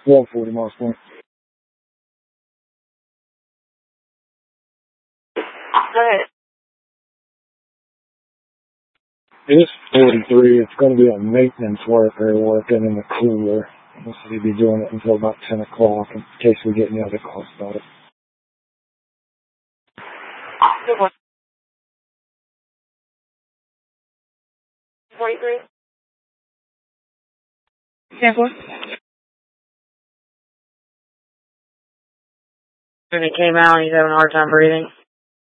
140 miles per hour. Go ahead. It's 43. It's going to be a maintenance worker working in the cooler. We'll see be doing it until about 10 o'clock in case we get any other calls about it. Good one. 43. 10-4. And he came out and he's having a hard time breathing.